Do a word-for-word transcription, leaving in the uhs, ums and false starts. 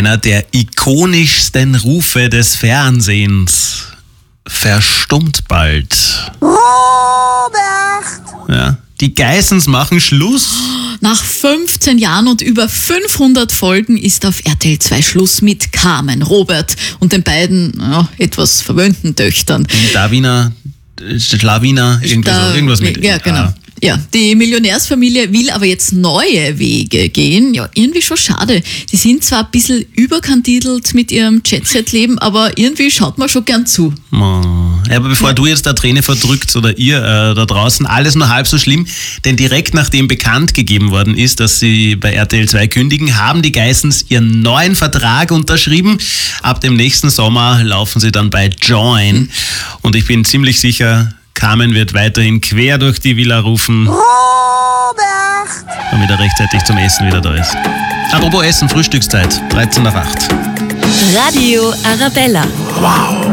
Einer der ikonischsten Rufe des Fernsehens verstummt bald. Robert! Ja, die Geissens machen Schluss. Nach fünfzehn Jahren und über fünfhundert Folgen ist auf R T L zwei Schluss mit Carmen, Robert und den beiden ja, etwas verwöhnten Töchtern. Davina, Schlawina, irgendwie Da- so, irgendwas mit. Ja, genau. Ja, die Millionärsfamilie will aber jetzt neue Wege gehen. Ja, irgendwie schon schade. Sie sind zwar ein bisschen überkandidelt mit ihrem Jet-Set-Leben, aber irgendwie schaut man schon gern zu. Oh. Ja, aber bevor du jetzt da Träne verdrückt oder ihr äh, da draußen, alles nur halb so schlimm, denn direkt nachdem bekannt gegeben worden ist, dass sie bei R T L zwei kündigen, haben die Geissens ihren neuen Vertrag unterschrieben. Ab dem nächsten Sommer laufen sie dann bei Join und ich bin ziemlich sicher, Carmen wird weiterhin quer durch die Villa rufen, Robert! damit er rechtzeitig zum Essen wieder da ist. Apropos Essen, Frühstückszeit, dreizehn nach acht. Radio Arabella. Wow.